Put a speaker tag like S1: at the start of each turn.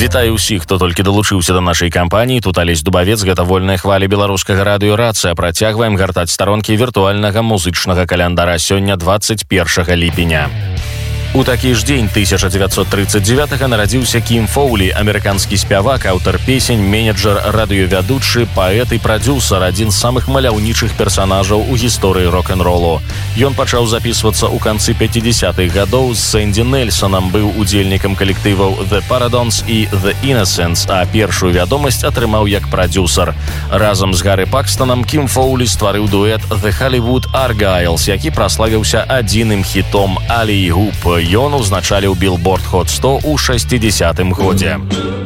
S1: Вітаю ўсіх, хто толькі далучыўся да нашай кампаніі. Тут Алесь Дубавец, гэта вольная хваля беларускага радыё «Рацыя». Працягваем гартаць старонкі віртуальнага музычнага календара. Сёння 21 ліпеня. У такі ж дзень 1939-га нарадзіўся Кім Фоулі, амерыканскі спявак, аўтар песень, менеджер, радыёвядучы, паэт і прадзюсар, адзін з самых маляўнічых персанажаў у гісторыі рок-н-ролу. Ён пачаў запісвацца ў канцы 50-х гадоў з Сэнді Нельсонам, быў удзельнікам калектываў The Paradons і The Innocents, а першую вядомасць атрымаў як прадзюсар. Разам з Гары Пакстонам Кім Фоулі стварыў дуэт The Hollywood Argyles, які праславіўся адзіным хітом «Alley Hoop». Ён узначаліў Billboard Hot 100 у 60-м годзе.